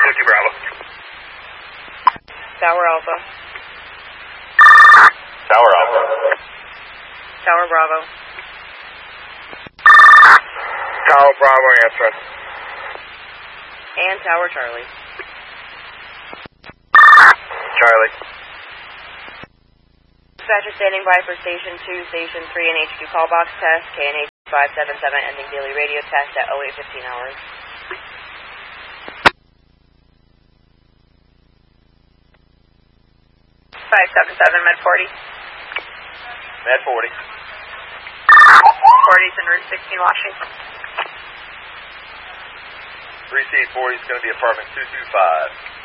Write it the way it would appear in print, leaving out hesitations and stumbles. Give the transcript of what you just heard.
50 Bravo. Tower Alpha. Tower Alpha. Tower Bravo. Tower Bravo answering. And Tower Charlie. Charlie. Dispatcher standing by for Station 2, Station 3, and HQ call box test. KNH 577 ending daily radio test at 08:15 hours. 577 Med 40. Med 40. 40's en route 16 Washington. 3C 40 is going to be apartment 225.